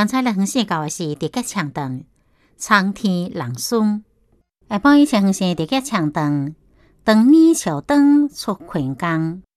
刚才咱分享到的是直角长凳，苍天人孙。下晡以前分享的直角长凳，当年小灯出群工。